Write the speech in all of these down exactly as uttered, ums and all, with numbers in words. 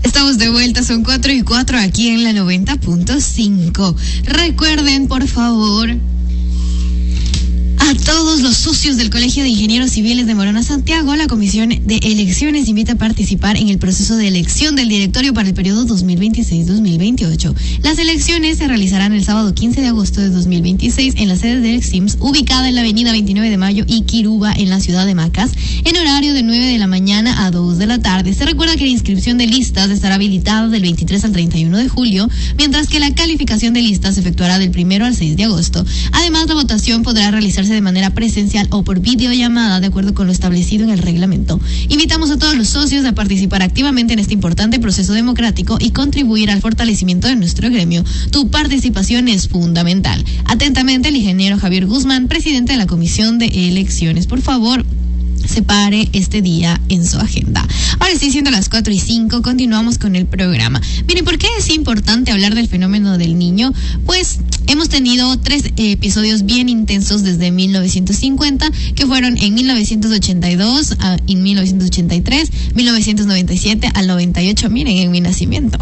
Estamos de vuelta, son cuatro y cuatro aquí en la noventa punto cinco. Recuerden, por favor, a todos los socios del Colegio de Ingenieros Civiles de Morona Santiago, la Comisión de Elecciones invita a participar en el proceso de elección del directorio para el periodo dos mil veintiséis a dos mil veintiocho. Las elecciones se realizarán el sábado quince de agosto de dos mil veintiséis en la sede del C I M S, ubicada en la avenida veintinueve de mayo y Quiruba, en la ciudad de Macas, en horario de nueve de la mañana a dos de la tarde. Se recuerda que la inscripción de listas estará habilitada del veintitrés al treinta y uno de julio, mientras que la calificación de listas se efectuará del primero al seis de agosto. Además, la votación podrá realizarse de manera presencial o por videollamada, de acuerdo con lo establecido en el reglamento. Invitamos a todos los socios a participar activamente en este importante proceso democrático y contribuir al fortalecimiento de nuestro gremio. Tu participación es fundamental. Atentamente, el ingeniero Javier Guzmán, presidente de la Comisión de Elecciones. Por favor, separe este día en su agenda. Ahora sí, siendo las cuatro y cinco, continuamos con el programa. Miren, ¿por qué es importante hablar del fenómeno del niño? Pues hemos tenido tres eh, episodios bien intensos desde mil novecientos cincuenta, que fueron en mil novecientos ochenta y dos, a, en mil novecientos ochenta y tres, mil novecientos noventa y siete al noventa y ocho, miren, en mi nacimiento.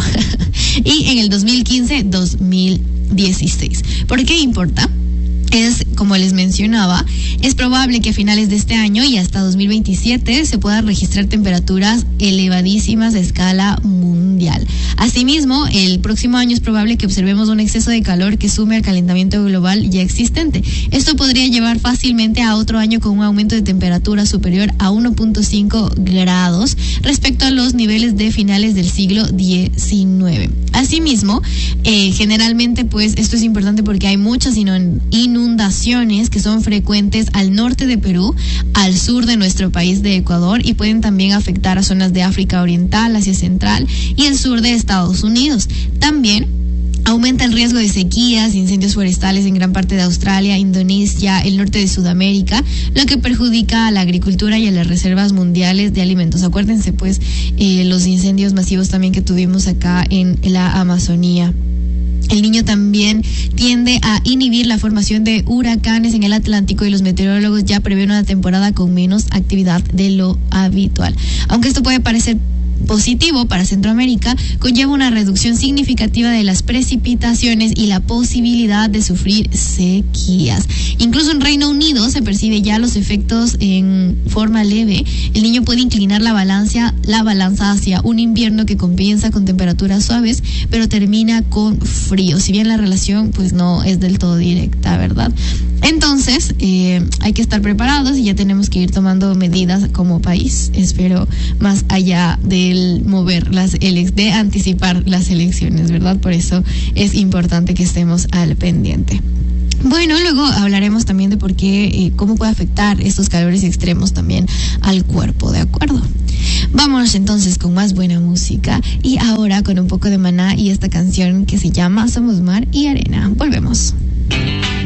Y en el dos mil quince, dos mil dieciséis. ¿Por qué importa? Es, como les mencionaba, es probable que a finales de este año y hasta dos mil veintisiete se puedan registrar temperaturas elevadísimas a escala mundial. Asimismo, el próximo año es probable que observemos un exceso de calor que sume al calentamiento global ya existente. Esto podría llevar fácilmente a otro año con un aumento de temperatura superior a uno punto cinco grados respecto a los niveles de finales del siglo diecinueve. Asimismo, eh, generalmente, pues, esto es importante porque hay muchas inundaciones inundaciones que son frecuentes al norte de Perú, al sur de nuestro país de Ecuador, y pueden también afectar a zonas de África Oriental, Asia Central y el sur de Estados Unidos. También aumenta el riesgo de sequías, incendios forestales en gran parte de Australia, Indonesia, el norte de Sudamérica, lo que perjudica a la agricultura y a las reservas mundiales de alimentos. Acuérdense, pues, eh, los incendios masivos también que tuvimos acá en la Amazonía. El niño también tiende a inhibir la formación de huracanes en el Atlántico y los meteorólogos ya prevén una temporada con menos actividad de lo habitual. Aunque esto puede parecer positivo para Centroamérica, conlleva una reducción significativa de las precipitaciones y la posibilidad de sufrir sequías. Incluso en Reino Unido se percibe ya los efectos en forma leve. El niño puede inclinar la balanza, la balanza hacia un invierno que comienza con temperaturas suaves, pero termina con frío. Si bien la relación, pues, no es del todo directa, ¿verdad? Entonces, eh, hay que estar preparados y ya tenemos que ir tomando medidas como país. Espero más allá del mover las ele- de anticipar las elecciones, ¿verdad? Por eso es importante que estemos al pendiente. Bueno, luego hablaremos también de por qué, eh, cómo puede afectar estos calores extremos también al cuerpo, ¿de acuerdo? Vámonos entonces con más buena música y ahora con un poco de Maná y esta canción que se llama Somos Mar y Arena. Volvemos.